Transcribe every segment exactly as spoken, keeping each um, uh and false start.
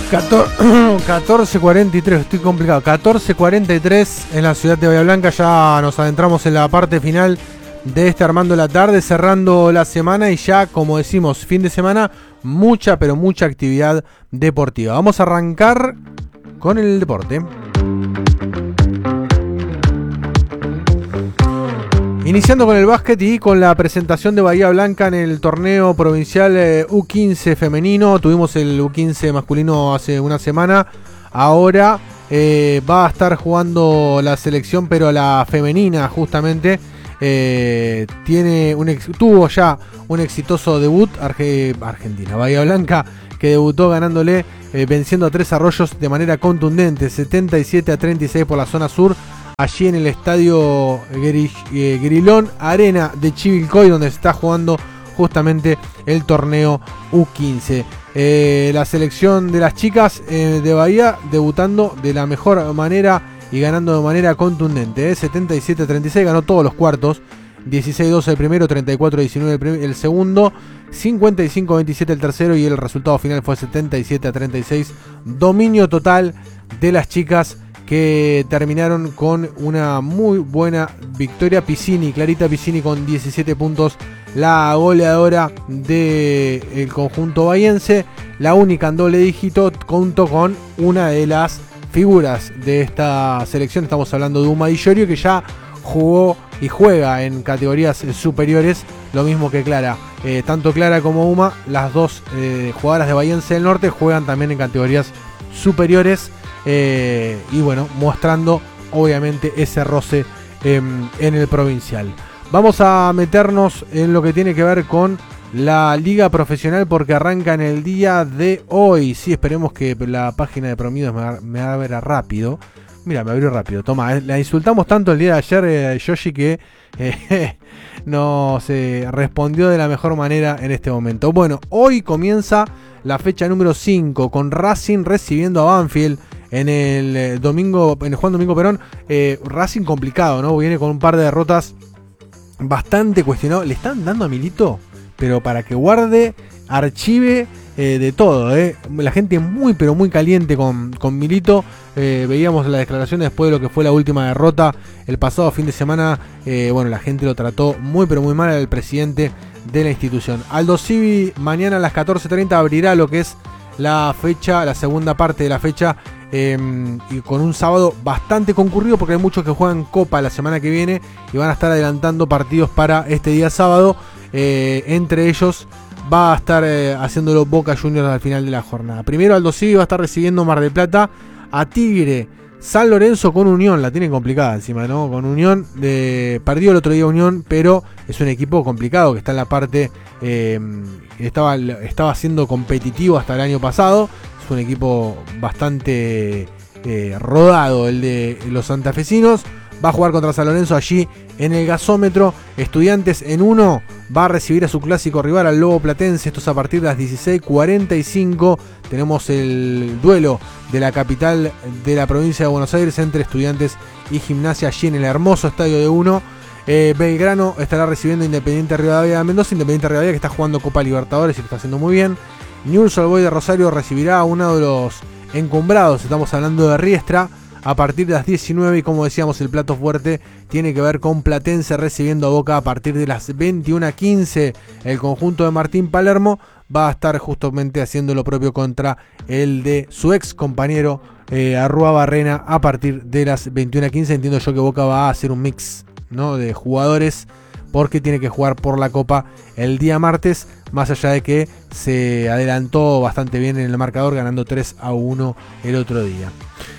catorce cuarenta y tres, estoy complicado. catorce cuarenta y tres en la ciudad de Bahía Blanca. Ya nos adentramos en la parte final de este Armando la Tarde, cerrando la semana y ya, como decimos, fin de semana, mucha, pero mucha actividad deportiva. Vamos a arrancar con el deporte. Iniciando con el básquet y con la presentación de Bahía Blanca en el torneo provincial eh, U quince femenino. Tuvimos el U quince masculino hace una semana. Ahora eh, va a estar jugando la selección, pero la femenina justamente. Eh, tiene un ex, tuvo ya un exitoso debut. Arge, Argentina, Bahía Blanca, que debutó ganándole, eh, venciendo a Tres Arroyos de manera contundente, setenta y siete a treinta y seis por la zona sur. Allí en el estadio Grilón Arena de Chivilcoy, donde se está jugando justamente el torneo U quince. Eh, la selección de las chicas eh, de Bahía debutando de la mejor manera y ganando de manera contundente. Eh, setenta y siete a treinta y seis, ganó todos los cuartos. dieciséis a doce el primero, treinta y cuatro a diecinueve el, primer, el segundo, cincuenta y cinco a veintisiete el tercero y el resultado final fue setenta y siete a treinta y seis. Dominio total de las chicas, que terminaron con una muy buena victoria. Piscini, Clarita Piscini con diecisiete puntos, la goleadora del conjunto bahiense, la única en doble dígito, junto con una de las figuras de esta selección. Estamos hablando de Uma Di Llorio, que ya jugó y juega en categorías superiores, lo mismo que Clara. Eh, tanto Clara como Uma, las dos eh, jugadoras de Bahiense del Norte, juegan también en categorías superiores. Eh, y bueno, mostrando obviamente ese roce eh, en el provincial. Vamos a meternos en lo que tiene que ver con la liga profesional, porque arranca en el día de hoy. Sí, esperemos que la página de Promidos me, me abra rápido. Mira, me abrió rápido. Toma, eh, la insultamos tanto el día de ayer, eh, Yoshi, que eh, nos eh, respondió de la mejor manera en este momento. Bueno, hoy comienza la fecha número cinco, con Racing recibiendo a Banfield en el eh, domingo, en el Juan Domingo Perón. eh, Racing complicado, ¿no? Viene con un par de derrotas bastante cuestionadas. Le están dando a Milito, pero para que guarde, archive eh, de todo, ¿eh? La gente muy, pero muy caliente con, con Milito. Eh, veíamos la declaración después de lo que fue la última derrota el pasado fin de semana. Eh, bueno, la gente lo trató muy, pero muy mal al presidente de la institución. Aldo Civi mañana a las catorce treinta abrirá lo que es la fecha, la segunda parte de la fecha. Eh, y con un sábado bastante concurrido, porque hay muchos que juegan Copa la semana que viene y van a estar adelantando partidos para este día sábado. Eh, entre ellos va a estar eh, haciéndolo Boca Juniors al final de la jornada. Primero Aldo Civi va a estar recibiendo Mar del Plata a Tigre. San Lorenzo con Unión, la tienen complicada encima, ¿no? Con Unión, de, perdió el otro día Unión, pero es un equipo complicado que está en la parte, eh, estaba, estaba siendo competitivo hasta el año pasado. Un equipo bastante eh, rodado, el de los santafesinos. Va a jugar contra San Lorenzo allí en el gasómetro. Estudiantes en uno va a recibir a su clásico rival, al Lobo Platense. Esto es a partir de las dieciséis cuarenta y cinco. Tenemos el duelo de la capital de la provincia de Buenos Aires entre Estudiantes y Gimnasia, allí en el hermoso estadio de uno. Eh, Belgrano estará recibiendo Independiente Rivadavia de Mendoza. Independiente Rivadavia, que está jugando Copa Libertadores y lo está haciendo muy bien. Newell's Old Boys de Rosario recibirá a uno de los encumbrados, estamos hablando de Riestra, a partir de las diecinueve. Y como decíamos, el plato fuerte tiene que ver con Platense recibiendo a Boca a partir de las veintiuna a quince. El conjunto de Martín Palermo va a estar justamente haciendo lo propio contra el de su ex compañero eh, Arrua Barrena a partir de las veintiuna a quince. Entiendo yo que Boca va a hacer un mix, ¿no?, de jugadores, porque tiene que jugar por la Copa el día martes, más allá de que se adelantó bastante bien en el marcador, ganando tres a uno el otro día.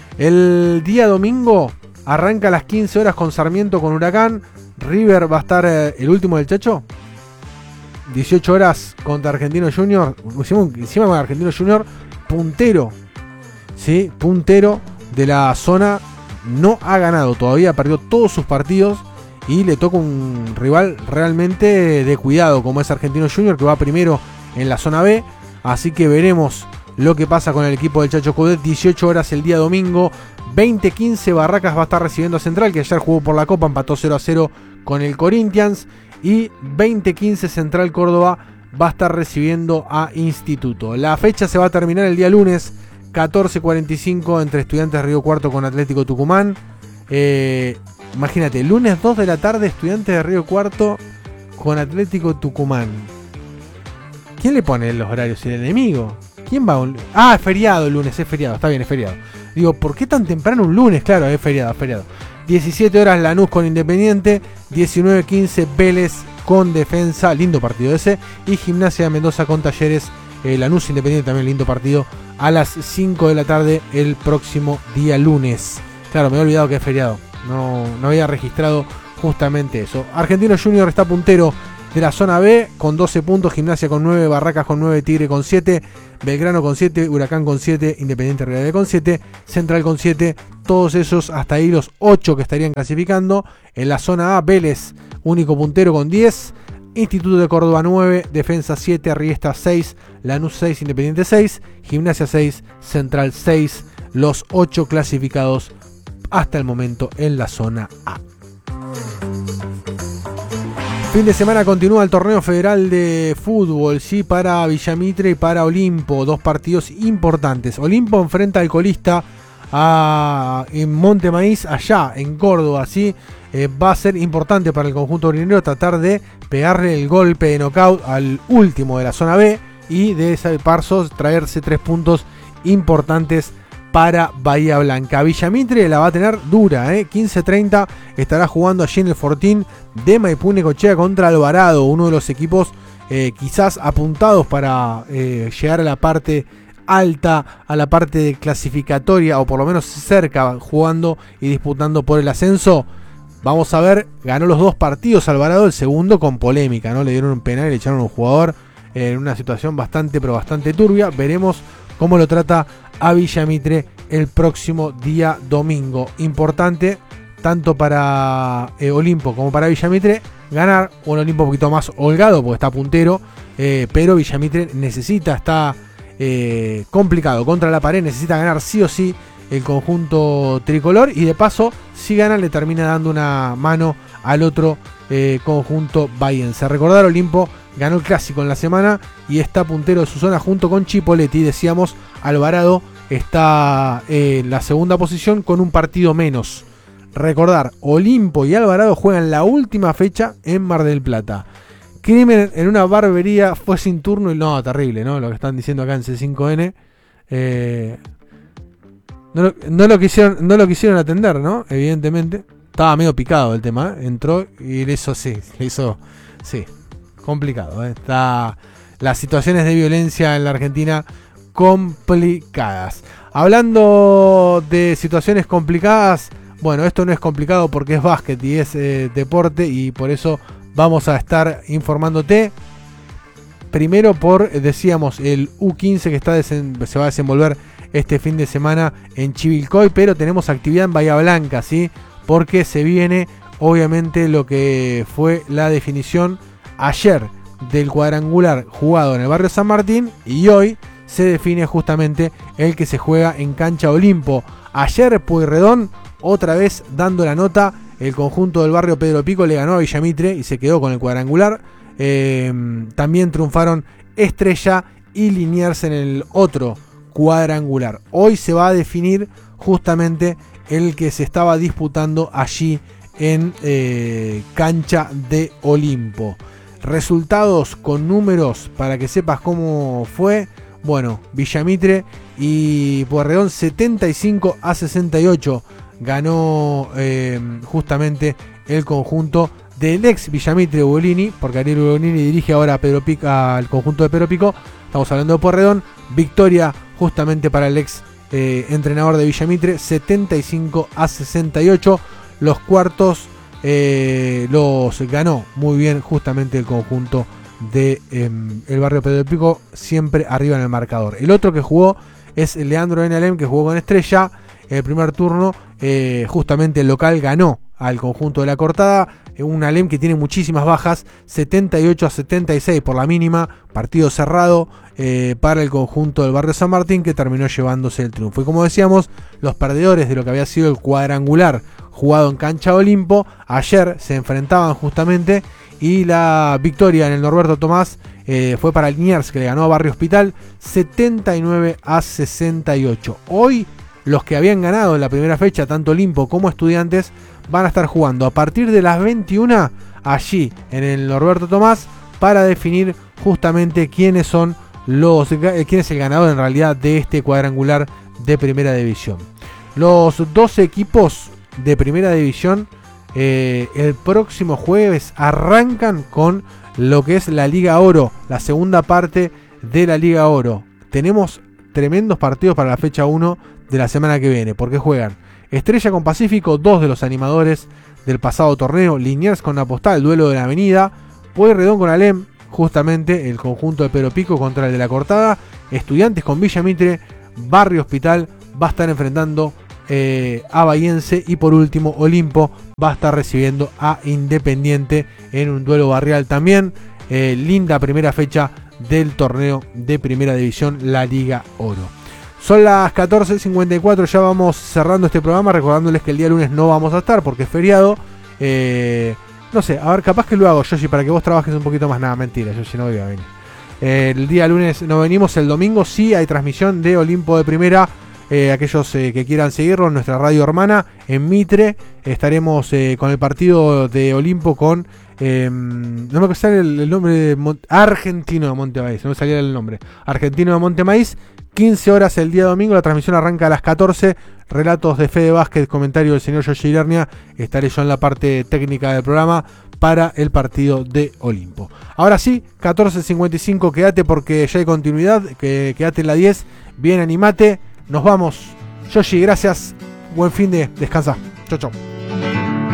El día domingo arranca a las quince horas con Sarmiento con Huracán. River va a estar eh, el último del Chacho, dieciocho horas contra Argentino Junior. Encima con Argentino Junior, puntero, ¿sí? Puntero de la zona, no ha ganado todavía, perdió todos sus partidos. Y le toca un rival realmente de cuidado, como es Argentino Junior, que va primero en la zona B. Así que veremos lo que pasa con el equipo del Chacho Coudet. dieciocho horas el día domingo. veinte quince Barracas va a estar recibiendo a Central, que ayer jugó por la Copa, empató cero a cero con el Corinthians. Y veinte quince Central Córdoba va a estar recibiendo a Instituto. La fecha se va a terminar el día lunes, catorce cuarenta y cinco entre Estudiantes de Río Cuarto con Atlético Tucumán. Eh, imagínate, lunes dos de la tarde, Estudiantes de Río Cuarto con Atlético Tucumán. ¿Quién le pone los horarios? ¿El enemigo? ¿Quién va? Un... Ah, es feriado el lunes, es feriado, está bien, es feriado. Digo, ¿por qué tan temprano un lunes? Claro, es feriado, es feriado. diecisiete horas Lanús con Independiente, diecinueve quince Vélez con Defensa, lindo partido ese, y Gimnasia de Mendoza con Talleres, eh, Lanús Independiente también lindo partido, a las cinco de la tarde el próximo día lunes. Claro, me he olvidado que es feriado, no, no había registrado justamente eso. Argentino Junior está puntero de la zona B con doce puntos, Gimnasia con nueve, Barracas con nueve, Tigre con siete, Belgrano con siete, Huracán con siete, Independiente Rivadavia con siete, Central con siete, todos esos hasta ahí los ocho que estarían clasificando. En la zona A, Vélez, único puntero con diez, Instituto de Córdoba nueve, Defensa siete, Riestra seis, Lanús seis, Independiente seis, Gimnasia seis, Central seis, los ocho clasificados hasta el momento en la zona A. Fin de semana continúa el torneo federal de fútbol, sí, para Villamitre y para Olimpo, dos partidos importantes. Olimpo enfrenta al colista a, en Monte Maíz, allá en Córdoba, sí. Eh, va a ser importante para el conjunto orinero tratar de pegarle el golpe de knockout al último de la zona B y de ese paso traerse tres puntos importantes para Bahía Blanca. Villamitre la va a tener dura, ¿eh? quince treinta estará jugando allí en el Fortín de Maipú Necochea contra Alvarado, uno de los equipos eh, quizás apuntados para eh, llegar a la parte alta, a la parte de clasificatoria, o por lo menos cerca, jugando y disputando por el ascenso. Vamos a ver, ganó los dos partidos Alvarado, el segundo con polémica, ¿no? Le dieron un penal y le echaron a un jugador en una situación bastante, pero bastante turbia. Veremos cómo lo trata a Villamitre el próximo día domingo. Importante tanto para eh, Olimpo como para Villamitre ganar. Un Olimpo un poquito más holgado porque está puntero, eh, pero Villamitre necesita, está eh, complicado contra la pared, necesita ganar sí o sí el conjunto tricolor, y de paso si gana le termina dando una mano al otro eh, conjunto bahiense. Recordar, Olimpo ganó el clásico en la semana y está puntero de su zona junto con Chipoleti. Decíamos, Alvarado está eh, en la segunda posición con un partido menos. Recordar, Olimpo y Alvarado juegan la última fecha en Mar del Plata. Crimen en una barbería, fue sin turno y no, terrible, ¿no? Lo que están diciendo acá en C cinco N. Eh, no, lo, no, lo quisieron, no lo quisieron atender, ¿no? Evidentemente. Estaba medio picado el tema, ¿eh? Entró y le hizo, sí, le hizo, sí, complicado, ¿eh? Está las situaciones de violencia en la Argentina complicadas. Hablando de situaciones complicadas, bueno, esto no es complicado porque es básquet y es eh, deporte, y por eso vamos a estar informándote. Primero por, decíamos, el U quince que está desen- se va a desenvolver este fin de semana en Chivilcoy, pero tenemos actividad en Bahía Blanca, ¿sí? Porque se viene, obviamente, lo que fue la definición ayer del cuadrangular jugado en el barrio San Martín, y hoy se define justamente el que se juega en cancha Olimpo. Ayer Pueyrredón, otra vez dando la nota, el conjunto del barrio Pedro Pico le ganó a Villamitre y se quedó con el cuadrangular. Eh, también triunfaron Estrella y Liniers en el otro cuadrangular. Hoy se va a definir justamente el que se estaba disputando allí en eh, cancha de Olimpo. Resultados con números para que sepas cómo fue. Bueno, Villamitre y Pueyrredón setenta y cinco a sesenta y ocho ganó eh, justamente el conjunto del ex Villamitre Ugolini, porque Ariel Ugolini dirige ahora a Pedro Pico, al conjunto de Pedro Pico. Estamos hablando de Pueyrredón. Victoria justamente para el ex eh, entrenador de Villamitre, setenta y cinco a sesenta y ocho. Los cuartos eh, los ganó muy bien justamente el conjunto de eh, el barrio Pedro Pico, siempre arriba en el marcador. El otro que jugó es Leandro Benalem, que jugó con Estrella en el primer turno. Eh, justamente el local ganó al conjunto de La Cortada, un Alem que tiene muchísimas bajas, setenta y ocho a setenta y seis por la mínima, partido cerrado eh, para el conjunto del barrio San Martín, que terminó llevándose el triunfo. Y como decíamos, los perdedores de lo que había sido el cuadrangular jugado en cancha Olimpo, ayer se enfrentaban justamente y la victoria en el Norberto Tomás eh, fue para Liniers, que le ganó a Barrio Hospital setenta y nueve a sesenta y ocho. Hoy los que habían ganado en la primera fecha, tanto Olimpo como Estudiantes, van a estar jugando a partir de las veintiuna allí en el Norberto Tomás para definir justamente quiénes son los quién es el ganador en realidad de este cuadrangular de Primera División. Los doce equipos de Primera División eh, el próximo jueves arrancan con lo que es la Liga Oro, la segunda parte de la Liga Oro. Tenemos tremendos partidos para la fecha uno de la semana que viene, porque juegan Estrella con Pacífico, dos de los animadores del pasado torneo, Liniers con Apostal, el duelo de la Avenida, Pueyrredón con Alem, justamente el conjunto de Pedro Pico contra el de la Cortada, Estudiantes con Villa Mitre, Barrio Hospital va a estar enfrentando eh, a Bahiense, y por último Olimpo va a estar recibiendo a Independiente en un duelo barrial también. Eh, linda primera fecha del torneo de Primera División, la Liga Oro. Son las catorce cincuenta y cuatro, ya vamos cerrando este programa, recordándoles que el día lunes no vamos a estar porque es feriado. Eh, no sé, a ver, capaz que lo hago, Yoshi, para que vos trabajes un poquito más. Nada, mentira, Yoshi, no voy a venir. Eh, el día lunes no venimos, el domingo sí hay transmisión de Olimpo de Primera. Eh, aquellos eh, que quieran seguirlo en nuestra radio hermana en Mitre, estaremos eh, con el partido de Olimpo con eh, no me sale el, el nombre de Mont- Argentino de Montemaíz, no me salía el nombre, Argentino de Montemaíz, quince horas el día domingo. La transmisión arranca a las catorce, relatos de Fede Vázquez, comentario del señor Yoshi Lernia, estaré yo en la parte técnica del programa para el partido de Olimpo. Ahora sí, catorce cincuenta y cinco, quédate porque ya hay continuidad, que, quédate en la diez, bien, animate. Nos vamos. Yoshi, gracias. Buen fin de. Descansa. Chau, chau.